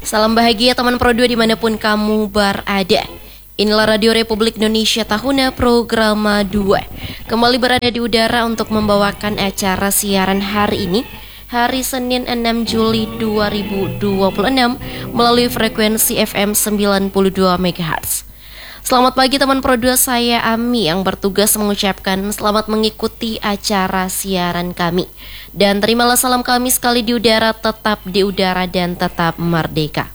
Salam bahagia teman Pro 2 dimanapun kamu berada. Inilah Radio Republik Indonesia Tahuna Programa 2. Kembali berada di udara untuk membawakan acara siaran hari ini, hari Senin 6 Juli 2026 melalui frekuensi FM 92 MHz. Selamat pagi teman Pro 2, saya Ami yang bertugas mengucapkan selamat mengikuti acara siaran kami. Dan terimalah salam kami sekali di udara, tetap di udara dan tetap merdeka.